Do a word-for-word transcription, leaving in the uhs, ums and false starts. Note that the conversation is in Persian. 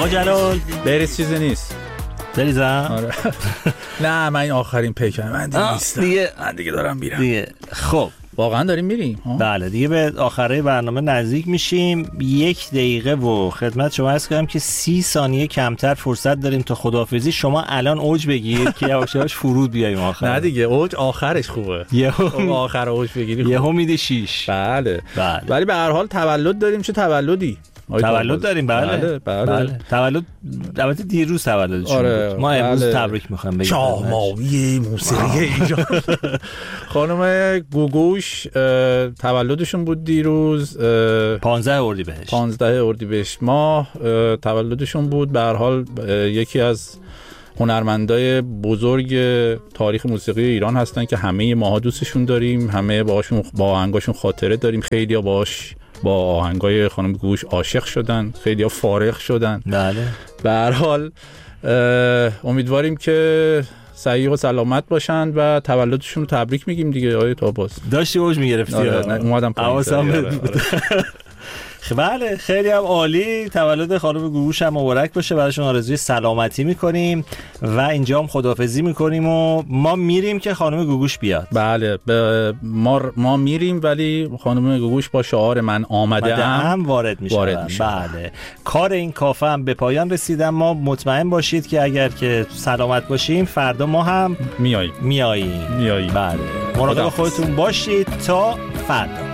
جلال بریز چیزی نیست. بریزم؟ آره. نه من این آخرین پیکم من دیگه نیستم دیگه من دیگه دارم میرم دیگه. خب واقعا داریم میریم؟ بله دیگه به آخره برنامه نزدیک میشیم. یک دقیقه و خدمت شما عرض کنم که سی ثانیه کمتر فرصت داریم تا خداحافظی. شما الان اوج بگیر که یواش یواش فرود بیایم آخر. نه دیگه اوج آخرش خوبه. یهو آخر اوج بگیری خوبه. یهو میده شیش. بله بله. ولی به هر حال تولد داریم. چه تولدی؟ تولد داریم. بله بله, بله. بله. تولد البته دیروز تولدشون آره. بود. ما امروز بله. تبریک میخوام بگم. شاهماوی موسیقی ایران. خانم گوگوش تولدشون بود دیروز پانزده اردیبهشت. پانزده اردیبهشت ماه تولدشون بود. به هر حال یکی از هنرمندای بزرگ تاریخ موسیقی ایران هستن که همه ماها دوستشون داریم، همه باهاشون با آهنگاشون خاطره داریم. خیلی‌ها باهاش با آهنگای خانم گوش عاشق شدن، خیلی‌ها فارغ شدن. بله. به هر حال امیدواریم که صحیح و سلامت باشن و تولدشون رو تبریک میگیم دیگه. آیه تاباس داشتی اوج میگرفتی. آره اومدم پایین. بله خیلی هم عالی. تولد خانم گوگوش هم مبارک باشه. براشون آرزوی سلامتی میکنیم و اینجا هم خداحافظی میکنیم و ما میریم که خانم گوگوش بیاد. بله ما ما میریم ولی خانم گوگوش با شعار من آمده ام وارد میشه. بله کار این کافه هم به پایان رسیدن. ما مطمئن باشید که اگر که سلامت باشیم فردا ما هم میاییم میاییم میاییم. بله مراقب خودتون باشید تا فردا.